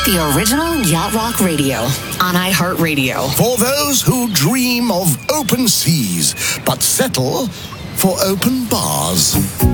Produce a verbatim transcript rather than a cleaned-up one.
The original Yacht Rock Radio on iHeartRadio. For those who dream of open seas, but settle for open bars.